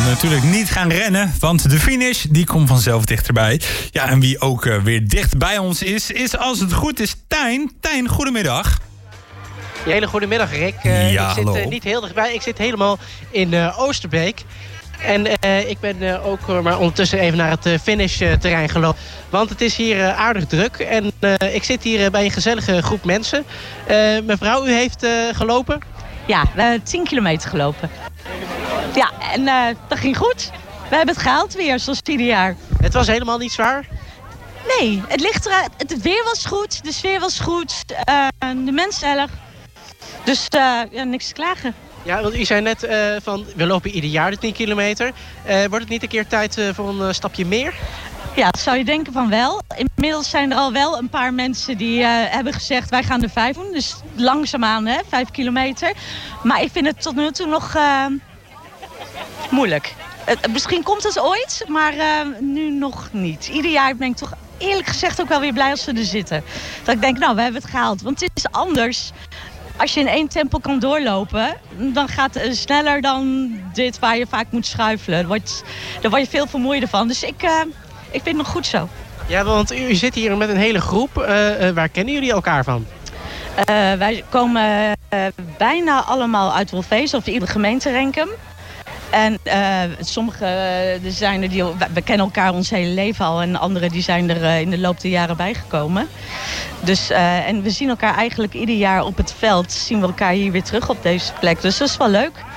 natuurlijk niet gaan rennen, want de finish die komt vanzelf dichterbij. Ja, en wie ook weer dicht bij ons is als het goed is Tijn. Tijn, goedemiddag. Ja, hele goedemiddag, Rick. Ja, ik zit hallo. niet heel dichtbij. Ik zit helemaal in Oosterbeek. En ik ben ook maar ondertussen even naar het finishterrein gelopen. Want het is hier aardig druk. En ik zit hier bij een gezellige groep mensen. Mevrouw, u heeft gelopen? Ja, we hebben 10 kilometer gelopen. Ja, en dat ging goed. We hebben het gehaald weer, zoals ieder jaar. Het was helemaal niet zwaar? Nee, het ligt eruit. Het weer was goed, de sfeer was goed, de mensen erg. Dus ja, niks te klagen. Ja, want u zei net van we lopen ieder jaar de 10 kilometer. Wordt het niet een keer tijd voor een stapje meer? Ja, dat zou je denken van wel. Inmiddels zijn er al wel een paar mensen die hebben gezegd wij gaan de 5 doen. Dus langzaamaan, hè, 5 kilometer. Maar ik vind het tot nu toe nog moeilijk. Misschien komt het ooit, maar nu nog niet. Ieder jaar ben ik toch eerlijk gezegd ook wel weer blij als we er zitten. Dat ik denk, nou, we hebben het gehaald. Want het is anders. Als je in één tempo kan doorlopen, dan gaat het sneller dan dit waar je vaak moet schuifelen. Daar word je veel vermoeider van. Dus ik vind het nog goed zo. Ja, want u zit hier met een hele groep. Waar kennen jullie elkaar van? Wij komen bijna allemaal uit Wolfezen of iedere gemeente Renkum. En sommigen zijn er we kennen elkaar ons hele leven al. En anderen die zijn er in de loop der jaren bijgekomen. Dus, en we zien elkaar eigenlijk ieder jaar op het veld. Zien we elkaar hier weer terug op deze plek. Dus dat is wel leuk.